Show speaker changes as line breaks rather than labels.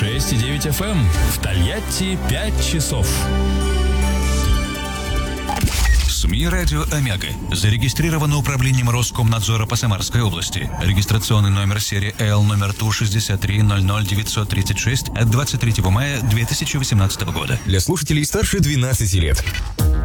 96,9 FM. В Тольятти 5 часов.
СМИ «Радио Омега». Зарегистрировано управлением Роскомнадзора по Самарской области. Регистрационный номер серии Л номер ТУ 6300936 от 23 мая 2018 года.
Для слушателей старше 12 лет.